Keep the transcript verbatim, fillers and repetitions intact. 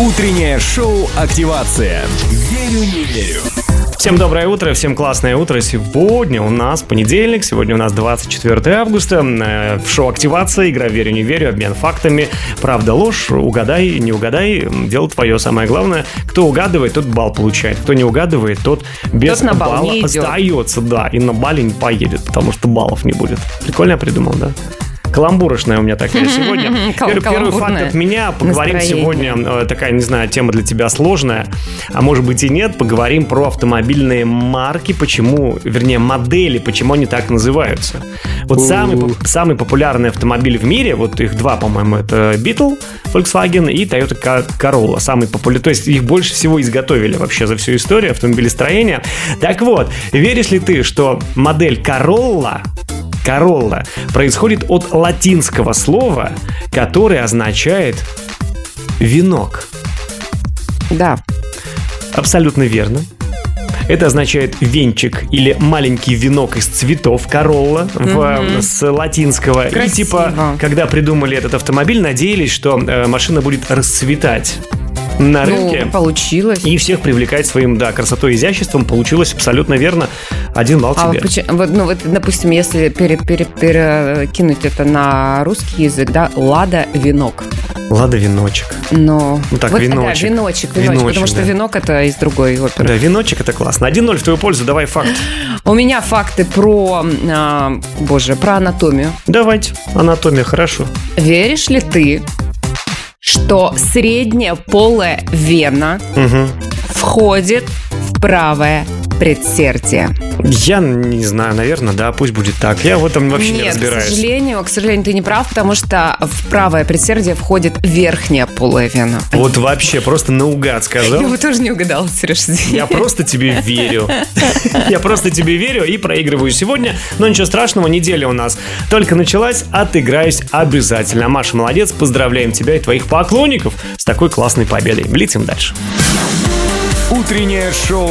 Утреннее шоу «Активация». Верю, не верю. Всем доброе утро, всем классное утро. Сегодня у нас понедельник, сегодня у нас двадцать четвёртое августа. В шоу «Активация», игра «Верю, не верю», обмен фактами. Правда, ложь, угадай, не угадай, дело твое. Самое главное, кто угадывает, тот балл получает. Кто не угадывает, тот без тот на балл балла не остается, да, и на балле не поедет, потому что баллов не будет. Прикольно я придумал, да? Каламбурочная у меня такая сегодня. Первый, первый факт от меня. Поговорим сегодня, такая, не знаю, тема для тебя сложная, а может быть и нет. Поговорим про автомобильные марки, почему, вернее, модели, почему они так называются. Вот самый, самый популярный автомобиль в мире, вот их два, по-моему, это Beetle, Volkswagen и Toyota Corolla. Самый популярный, то есть их больше всего изготовили вообще за всю историю автомобилестроения. Так вот, веришь ли ты, что модель Corolla Corolla происходит от латинского слова, которое означает «венок»? Да. Абсолютно верно. Это означает венчик или маленький венок из цветов, Corolla, mm-hmm. в, с латинского. Красиво. И типа, когда придумали этот автомобиль, надеялись, что э, машина будет расцветать на рынке. Ну, получилось. И всех привлекать своим, да, красотой и изяществом. Получилось абсолютно верно. Один балл а тебе. Почему, вот, ну, вот, допустим, если пере, пере, перекинуть это на русский язык, да, Лада венок. Лада веночек. Но... Ну так, вот, веночек. Да, веночек, веночек, веночек, потому что да. Венок это из другой оперы. Да, веночек это классно. один ноль в твою пользу, давай факт. У меня факты про, а, боже, про анатомию. Давайте, анатомия, хорошо. Веришь ли ты, что средняя полая вена угу. входит в правое предсердие? Я не знаю, наверное, да, пусть будет так. Я в этом вообще Нет, не разбираюсь. к сожалению, к сожалению, ты не прав, потому что в правое предсердие входит верхняя полая вена. Вот вообще, просто наугад сказал. Я бы тоже не угадала, Сереж. Я просто тебе верю. Я просто тебе верю и проигрываю сегодня. Но ничего страшного, неделя у нас только началась, отыграюсь обязательно. Маша, молодец, поздравляем тебя и твоих поклонников с такой классной победой. Летим дальше. Утреннее шоу